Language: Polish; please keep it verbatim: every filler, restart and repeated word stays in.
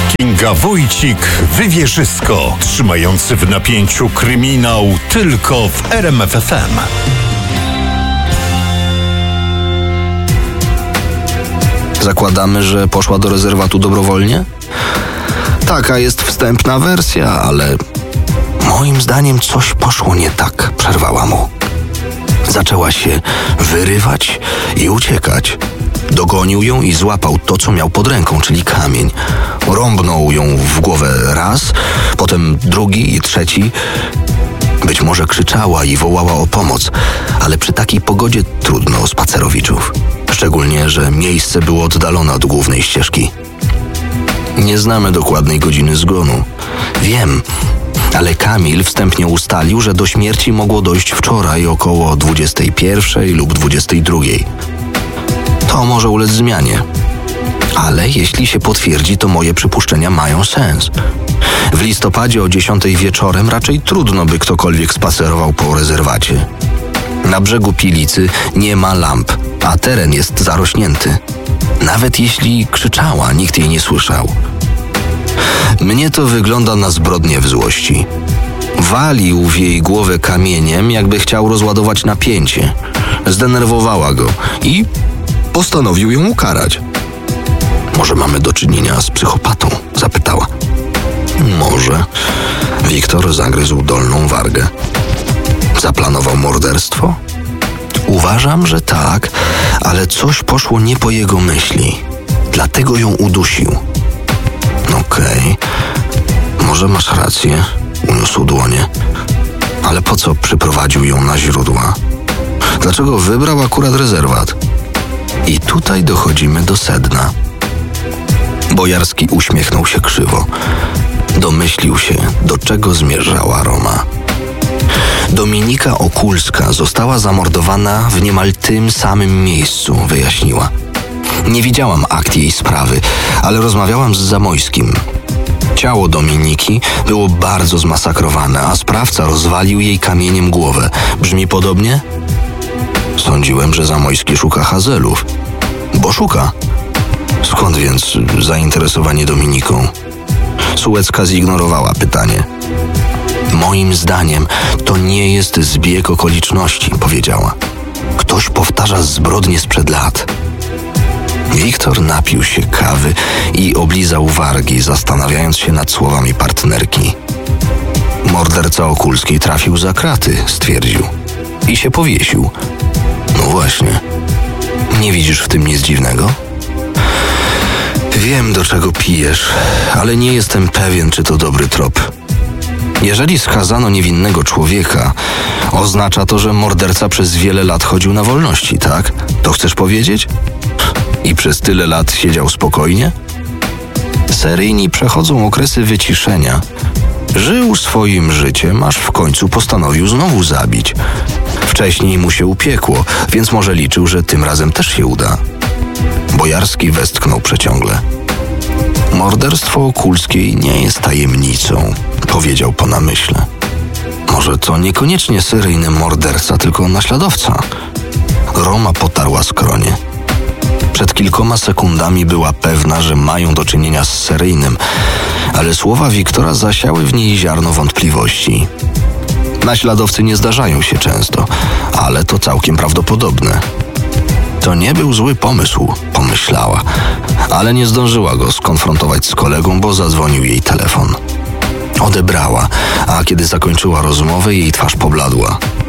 Kinga Wójcik, Wywierzysko, trzymający w napięciu kryminał tylko w R M F F M. Zakładamy, że poszła do rezerwatu dobrowolnie? Taka jest wstępna wersja, ale moim zdaniem coś poszło nie tak, przerwała mu. Zaczęła się wyrywać i uciekać. Dogonił ją i złapał to, co miał pod ręką, czyli kamień. Rąbnął ją w głowę raz, potem drugi i trzeci. Być może krzyczała i wołała o pomoc, ale przy takiej pogodzie trudno o spacerowiczów. Szczególnie, że miejsce było oddalone od głównej ścieżki. Nie znamy dokładnej godziny zgonu. Wiem, ale Kamil wstępnie ustalił, że do śmierci mogło dojść wczoraj około dwudziestej pierwszej lub dwudziestej drugiej. To może ulec zmianie. Ale jeśli się potwierdzi, to moje przypuszczenia mają sens. W listopadzie o dziesiątej wieczorem raczej trudno, by ktokolwiek spacerował po rezerwacie. Na brzegu Pilicy nie ma lamp, a teren jest zarośnięty. Nawet jeśli krzyczała, nikt jej nie słyszał. Mnie to wygląda na zbrodnię w złości. Walił w jej głowę kamieniem, jakby chciał rozładować napięcie. Zdenerwowała go i postanowił ją ukarać. Może mamy do czynienia z psychopatą? Zapytała. Może. Wiktor zagryzł dolną wargę. Zaplanował morderstwo? Uważam, że tak, ale coś poszło nie po jego myśli. Dlatego ją udusił. Okej, okay. Może masz rację, uniósł dłonie. Ale po co przyprowadził ją na źródła? Dlaczego wybrał akurat rezerwat? I tutaj dochodzimy do sedna. Bojarski uśmiechnął się krzywo. Domyślił się, do czego zmierzała Roma. Dominika Okulska została zamordowana w niemal tym samym miejscu, wyjaśniła. Nie widziałam akt jej sprawy, ale rozmawiałam z Zamojskim. Ciało Dominiki było bardzo zmasakrowane, a sprawca rozwalił jej kamieniem głowę. Brzmi podobnie? Sądziłem, że Zamojski szuka hazelów. Bo szuka. Skąd więc zainteresowanie Dominiką? Sułecka zignorowała pytanie. Moim zdaniem to nie jest zbieg okoliczności, powiedziała. Ktoś powtarza zbrodnie sprzed lat. Wiktor napił się kawy i oblizał wargi, zastanawiając się nad słowami partnerki. Morderca Okulskiej trafił za kraty, stwierdził. I się powiesił. No właśnie. Nie widzisz w tym nic dziwnego? Wiem, do czego pijesz, ale nie jestem pewien, czy to dobry trop. Jeżeli skazano niewinnego człowieka, oznacza to, że morderca przez wiele lat chodził na wolności, tak? To chcesz powiedzieć? I przez tyle lat siedział spokojnie? Seryjni przechodzą okresy wyciszenia. Żył swoim życiem, aż w końcu postanowił znowu zabić. Wcześniej mu się upiekło, więc może liczył, że tym razem też się uda. Bojarski westchnął przeciągle. Morderstwo Okulskiej nie jest tajemnicą, powiedział po namyśle. Może to niekoniecznie seryjny morderca, tylko naśladowca. Roma potarła skronie. Przed kilkoma sekundami była pewna, że mają do czynienia z seryjnym, ale słowa Wiktora zasiały w niej ziarno wątpliwości. Naśladowcy nie zdarzają się często, ale to całkiem prawdopodobne. To nie był zły pomysł, pomyślała, ale nie zdążyła go skonfrontować z kolegą, bo zadzwonił jej telefon. Odebrała, a kiedy zakończyła rozmowę, jej twarz pobladła.